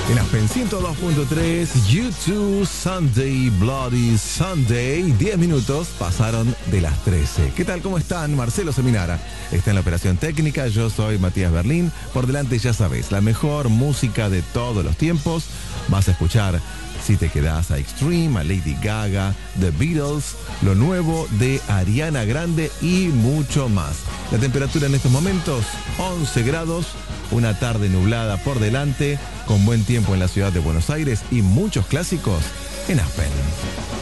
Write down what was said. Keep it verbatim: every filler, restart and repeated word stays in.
En Aspen ciento dos punto tres, U dos Sunday, Bloody Sunday. diez minutos pasaron de las trece. ¿Qué tal? ¿Cómo están? Marcelo Seminara está en la operación técnica. Yo soy Matías Berlín. Por delante, ya sabes, la mejor música de todos los tiempos. Vas a escuchar, si te quedás, a Extreme, a Lady Gaga, The Beatles, lo nuevo de Ariana Grande y mucho más. La temperatura en estos momentos, once grados, una tarde nublada por delante, con buen tiempo en la ciudad de Buenos Aires y muchos clásicos en Aspen.